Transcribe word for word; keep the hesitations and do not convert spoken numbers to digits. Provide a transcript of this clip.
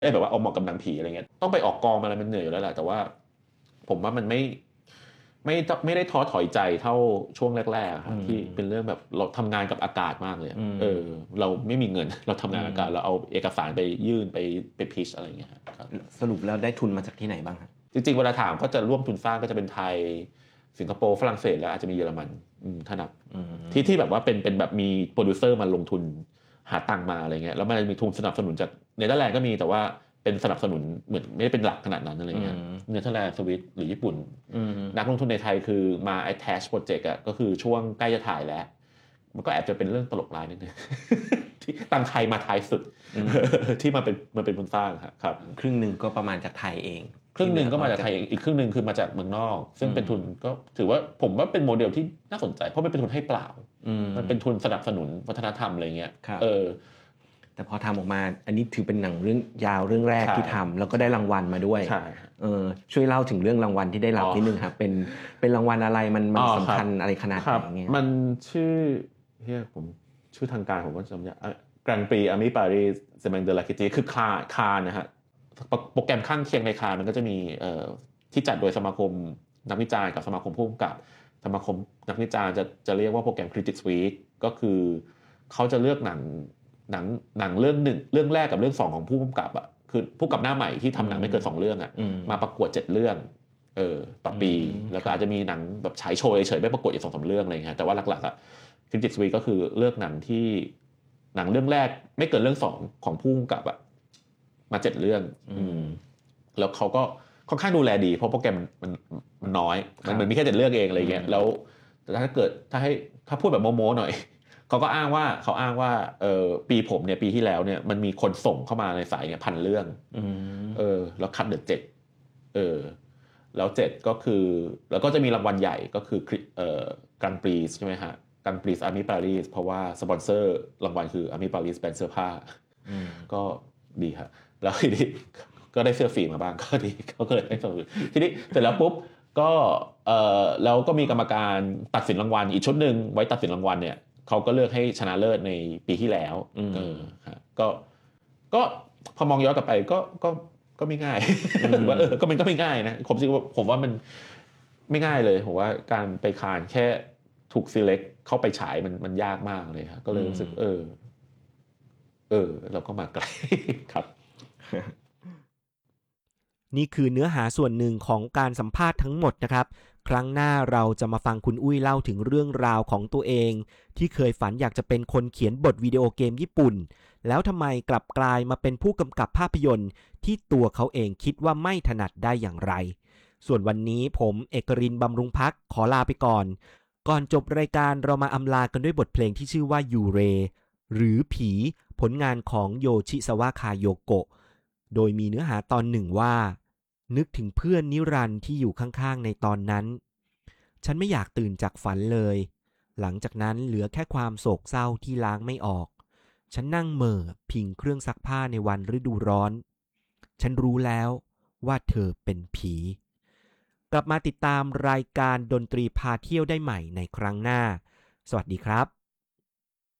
เอ้ยแบบว่าเอาเหมาะกับหนังผีอะไรเงี้ยต้องไปออกกองอะไรมันเหนื่อยอยู่แล้วแหละแต่ว่าผมว่ามันไม่ไม่ไม่ได้ท้อถอยใจเท่าช่วงแรกๆครับที่เป็นเรื่องแบบเราทำงานกับอากาศมากเลยเออเราไม่มีเงินเราทำงานอากาศเราเอาเอกสารไปยื่นไปไปพิชอะไรเงี้ยครับสรุปแล้วได้ทุนมาจากที่ไหนบ้างครับจริงๆเวลาถามก็จะร่วมทุนสร้างก็จะเป็นไทยสิงคโปร์ฝรั่งเศสแล้วอาจจะมีเยอรมันถ้านับที่ที่แบบว่าเป็นเป็นแบบมีโปรดิวเซอร์มาลงทุนหาตังค์มาอะไรเงี้ยแล้วมันมีทุนสนับสนุนจากเนเธอร์แลนด์ก็มีแต่ว่าเป็นสนับสนุนเหมือนไม่ได้เป็นหลักขนาดนั้นอะไรเงี้ยเนเธอร์แลนด์สวิตหรือญี่ปุ่นนักลงทุนในไทยคือมา attach project อ่ะก็คือช่วงใกล้จะถ่ายแล้วมันก็แอบจะเป็นเรื่องตลกร้ายนิดนึงที่ตังไทยมาท้ายสุดที่มาเป็นมาเป็นทุนสร้างครับครึ่งนึงก็ประมาณจากไทยเองครึ่งนึงก็มาจากไทยอีกครึ่งนึงคือมาจากเมืองนอกซึ่งเป็นทุนก็ถือว่าผมว่าเป็นโมเดลที่น่าสนใจเพราะมันเป็นทุนให้เปล่ามันเป็นทุนสนับสนุนวัฒนธรรมอะไรเงี้ยเออแต่พอทำออกมาอันนี้ถือเป็นหนังเรื่องยาวเรื่องแรกที่ทำแล้วก็ได้รางวัลมาด้วยเออช่วยเล่าถึงเรื่องรางวัลที่ได้รับนิดนึงครับเป็นเป็นรางวัลอะไรมันมันสำคัญอะไรขนาดไหนเงี้ยมันชื่อเฮียผมชื่อทางการผมก็จำไม่ได้กรังปรีอามิปารีสเซเมนเดลาคิตีคือคาคานะฮะโปรแกรมข้างเคียงในคามันก็จะมีเอ่อที่จัดโดยสมาคมนักวิจารณ์กับสมาคมผู้กำกับสมาคมนักวิจารณ์จะจะเรียกว่าโปรแกรม Critics Week ก็คือเขาจะเลือกหนังหนังหนังเรื่องหนึ่งเรื่องแรกกับเรื่องสองของผู้กำกับอ่ะคือผู้กำกับหน้าใหม่ที่ทำหนังไม่เกินสองเรื่องอ่ะมาประกวดเจ็ดเรื่องเออต่อปีแล้วก็อาจจะมีหนังแบบฉายโชว์เฉยๆไม่ประกวดอีก สองสาม เรื่องอะไรเงี้ยแต่ว่าหลักๆอ่ะ Critics Week ก็คือเลือกหนังที่หนังเรื่องแรกไม่เกินเรื่องสองของผู้กำกับอ่ะมาเจ็ดเรื่องแล้วเขาก็ค่อนข้างดูแลดีเพราะโปรแกรมมันมันมันน้อยมันมันมีแค่เจ็ดเรื่องเองอะไรเงี้ยแล้วแต่ถ้าเกิดถ้าให้ถ้าพูดแบบโม้ๆหน่อยเขาก็อ้างว่าเขาอ้างว่าเออปีผมเนี่ยปีที่แล้วเนี่ยมันมีคนส่งเข้ามาในสายเนี่ยพันเรื่องเออแล้วคัดเดือดเจ็ดเออแล้วเจ็ดก็คือแล้วก็จะมีรางวัลใหญ่ก็คือเอ่อกรังปรีใช่ไหมฮะกรังปรีอาร์มี่ปารีสเพราะว่าสปอนเซอร์รางวัลคืออาร์มี่ปารีสแบรนด์เสื้อผ้าก็ดีครับแล้วทีนี้ก็ได้เสื้อฟรีมาบ้างก็ดีเขาก็เลยให้ส่งทีนี้เสร็จแล้วปุ๊บก็เออแล้วก็มีกรรมการตัดสินรางวัลอีกชุดหนึ่งไว้ตัดสินรางวัลเนี่ยเขาก็เลือกให้ชนะเลิศในปีที่แล้วเออก็ก็พอมองย้อนกลับไปก็ก็ก็ไม่ง่ายว่าเออก็มันก็ไม่ง่ายนะผมคิดว่าผมว่ามันไม่ง่ายเลยผมว่าการไปคานแค่ถูก select เข้าไปฉายมันมันยากมากเลยครับก็เลยรู้สึกเออเออเราก็มาไกลครับนี่คือเนื้อหาส่วนหนึ่งของการสัมภาษณ์ทั้งหมดนะครับครั้งหน้าเราจะมาฟังคุณอุ้ยเล่าถึงเรื่องราวของตัวเองที่เคยฝันอยากจะเป็นคนเขียนบทวิดีโอเกมญี่ปุ่นแล้วทำไมกลับกลายมาเป็นผู้กำกับภาพยนตร์ที่ตัวเขาเองคิดว่าไม่ถนัดได้อย่างไรส่วนวันนี้ผมเอกรินทร์บำรุงพักขอลาไปก่อนก่อนจบรายการเรามาอำลากันด้วยบทเพลงที่ชื่อว่ายูเรหรือผีผลงานของโยชิซาวะคาโยโกะโดยมีเนื้อหาตอนหนึ่งว่านึกถึงเพื่อนนิรันดร์ที่อยู่ข้างๆในตอนนั้นฉันไม่อยากตื่นจากฝันเลยหลังจากนั้นเหลือแค่ความโศกเศร้าที่ล้างไม่ออกฉันนั่งเหม่อพิงเครื่องซักผ้าในวันฤดูร้อนฉันรู้แล้วว่าเธอเป็นผีกลับมาติดตามรายการดนตรีพาเที่ยวได้ใหม่ในครั้งหน้าสวัสดีครับ